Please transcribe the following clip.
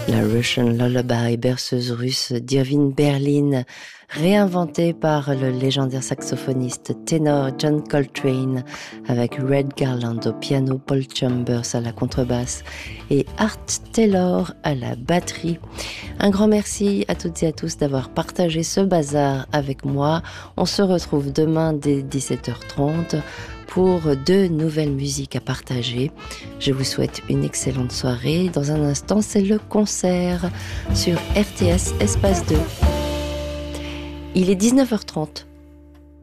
La Russian Lullaby, berceuse russe d'Irving Berlin, réinventée par le légendaire saxophoniste ténor John Coltrane, avec Red Garland au piano, Paul Chambers à la contrebasse et Art Taylor à la batterie. Un grand merci à toutes et à tous d'avoir partagé ce bazar avec moi. On se retrouve demain dès 17h30 pour de nouvelles musiques à partager. Je vous souhaite une excellente soirée. Dans un instant, c'est le concert sur RTS Espace 2. Il est 19h30.